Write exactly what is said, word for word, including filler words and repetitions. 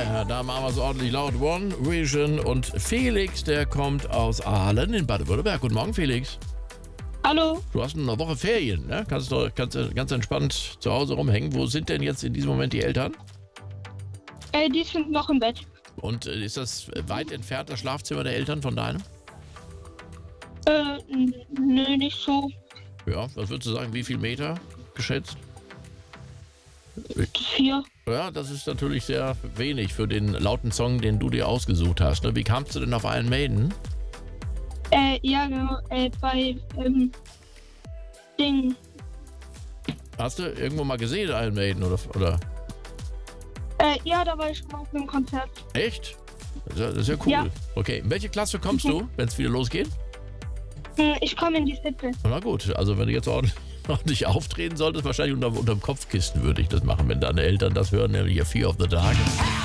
Ja, da machen wir es ordentlich laut. One Vision und Felix, der kommt aus Aalen in Baden-Württemberg. Guten Morgen, Felix. Hallo. Du hast eine Woche Ferien, ne? Kannst du kannst, du ganz entspannt zu Hause rumhängen. Wo sind denn jetzt in diesem Moment die Eltern? Äh, die sind noch im Bett. Und äh, ist das weit entfernt, das Schlafzimmer der Eltern von deinem? Äh, n- nö, nicht so. Ja, was würdest du sagen, wie viel Meter geschätzt? Vier. Ja, das ist natürlich sehr wenig für den lauten Song, den du dir ausgesucht hast. Ne? Wie kamst du denn auf Iron Maiden? Äh, ja, genau. Äh, bei, ähm, Ding. Hast du irgendwo mal gesehen, Iron Maiden? Oder, oder? Äh, ja, da war ich schon mal auf einem Konzert. Echt? Das ist ja, das ist ja cool. Ja. Okay, in welche Klasse kommst du, wenn es wieder losgeht? Hm, ich komme in die siebte. Na gut, also wenn du jetzt ordentlich, ordentlich auftreten solltest, wahrscheinlich unter, unterm Kopfkissen würde ich das machen, wenn deine Eltern das hören, nämlich hier Fear of the Dark.